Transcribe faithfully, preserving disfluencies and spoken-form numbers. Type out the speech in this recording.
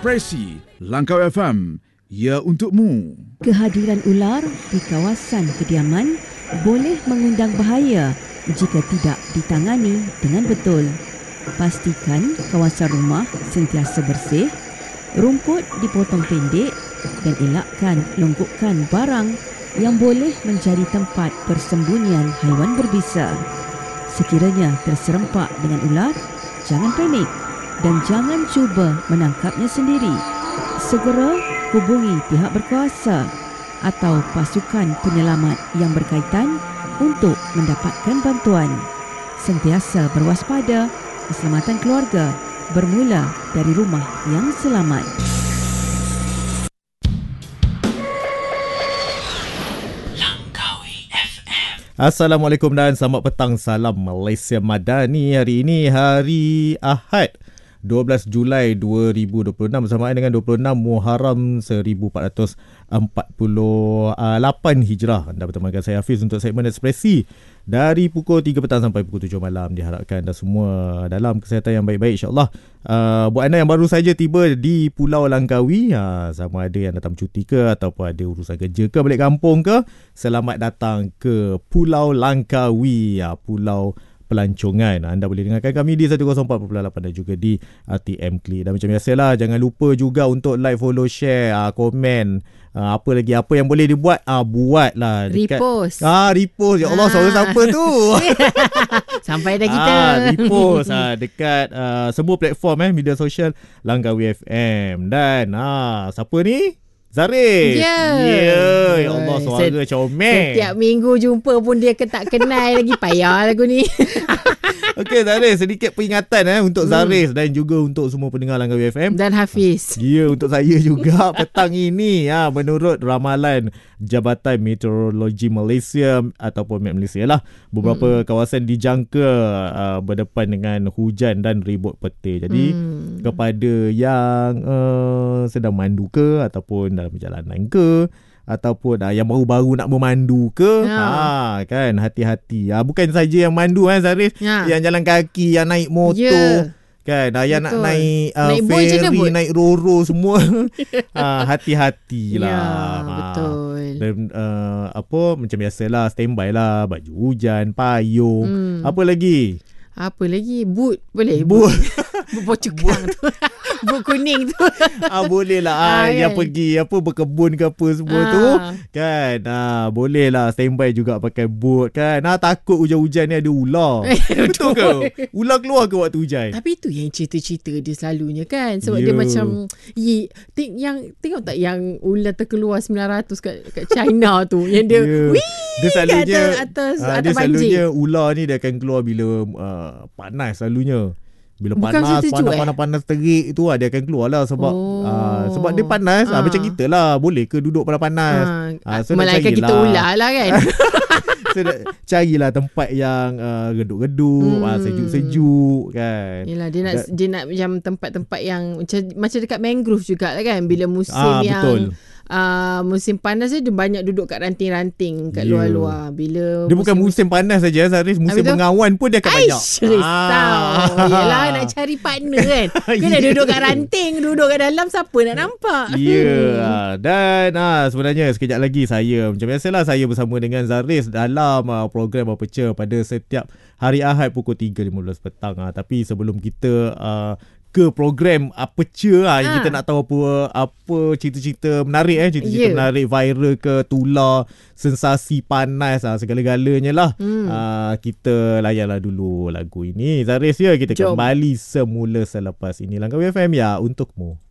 Ekspresi Langkau F M, ya untukmu. Kehadiran ular di kawasan kediaman boleh mengundang bahaya jika tidak ditangani dengan betul. Pastikan kawasan rumah sentiasa bersih, rumput dipotong pendek dan elakkan longkokkan barang yang boleh menjadi tempat persembunyian haiwan berbisa. Sekiranya terserempak dengan ular, jangan panik dan jangan cuba menangkapnya sendiri. Segera hubungi pihak berkuasa atau pasukan penyelamat yang berkaitan untuk mendapatkan bantuan. Sentiasa berwaspada, keselamatan keluarga bermula dari rumah yang selamat. Assalamualaikum dan selamat petang. Salam Malaysia Madani. Hari ini hari Ahad, dua belas Julai dua ribu dua puluh enam, bersamaan dengan dua puluh enam Muharram seribu empat ratus empat puluh lapan Hijrah. Anda bertemu dengan saya Hafiz untuk segmen Ekspresi dari pukul tiga petang sampai pukul tujuh malam. Diharapkan anda semua dalam kesihatan yang baik-baik, insyaAllah. Uh, buat anda yang baru saja tiba di Pulau Langkawi, uh, sama ada yang datang cuti ke ataupun ada urusan kerja ke, balik kampung ke, selamat datang ke Pulau Langkawi, uh, Pulau Pelancongan. Anda boleh dengarkan kami di seratus empat perpuluhan lapan dan juga di R T M Klik. Dan macam biasalah, jangan lupa juga untuk like, follow, share, uh, komen. Uh, apa lagi, apa yang boleh dibuat, uh, buatlah dekat, repost. Ah, repost. Ya Allah, ah. Suara siapa tu? Sampai dah kita. Ah, repost ah, dekat uh, semua platform eh media sosial Langkawi F M. Dan ah, siapa ni? Zaris. Ya. Yeah. Ya Allah, suara Set, comel. Setiap minggu jumpa pun dia tak kenal lagi. Payah lagu ni. Okey Zaris, sedikit peringatan eh untuk Zaris hmm. dan juga untuk semua pendengar Langkawi F M dan Hafiz. Ya, yeah, untuk saya juga petang ini ya, menurut ramalan Jabatan Meteorologi Malaysia ataupun Met Malaysia lah, beberapa hmm. kawasan dijangka uh, berdepan dengan hujan dan ribut petir. Jadi hmm. kepada yang uh, sedang mandu ke ataupun dalam perjalanan ke ataupun ah, yang baru-baru nak memandu ke, ya. ha, kan, hati-hati. Ah, bukan saja yang mandu eh, Zaris, ya. Yang jalan kaki, yang naik motor, ya. Kan, ah, yang nak naik, uh, naik ferry, naik roro semua. ah, hati-hatilah. Ya, ah, betul. Dan uh, apa, macam biasalah, standby lah, baju hujan, payung, hmm. apa lagi? Apa lagi? Boot boleh? Boot. Boot pocukang tu. Boot kuning tu. Ah, boleh lah. Ah, ah, yang kan? Pergi apa, berkebun ke apa semua ah. tu. Kan. Ah, boleh lah. Standby juga pakai boot kan. Ah, takut hujan-hujan ni ada ular. Betul ke? Ular keluar ke waktu hujan? Tapi itu yang cerita-cerita dia selalunya kan. Sebab yeah. dia macam, ye, ting, yang, tengok tak yang ular terkeluar sembilan ratus kat, kat China tu. Yang dia, yeah. wii, dia selalunya, atas, atas, ah, atas dia banjir. Selalunya ular ni dia akan keluar bila uh, panas selalunya. Bila Bukan panas, eh? panas-panas terik tu, dia akan keluar lah sebab oh. uh, sebab dia panas. Ah. Uh, macam kita lah, boleh ke duduk panas-panas? Uh, uh, so Melainkan kita ular lah kan. So carilah tempat yang uh, redup-redup, hmm. uh, sejuk-sejuk kan. Yelah, dia nak da- dia nak macam tempat-tempat yang macam, macam dekat mangrove jugalah kan. Bila musim ah, yang betul. Uh, musim panas dia banyak duduk kat ranting-ranting kat yeah. luar-luar. Bila dia musim, bukan musim panas saja Zaris, musim Habis bengawan pun dia akan Aish, banyak. Risau. Yelah, nak cari partner kan. Kena yeah. duduk kat ranting, duduk kat dalam, siapa nak nampak? Ya yeah. Dan ah, sebenarnya sekejap lagi saya, macam biasalah, saya bersama dengan Zaris dalam ah, program Aperture pada setiap hari Ahad pukul tiga lima belas petang. ah. Tapi sebelum kita ah, ke program Aperture ah, ha. kita nak tahu apa apa cerita-cerita menarik eh cerita-cerita yeah. menarik, viral ke, tular, sensasi panas, ah, segala-galanya lah. hmm. ah, kita layanlah dulu lagu ini Zaris ya. Kita Jom. Kembali semula selepas ini. Langkawi F M ya untukmu.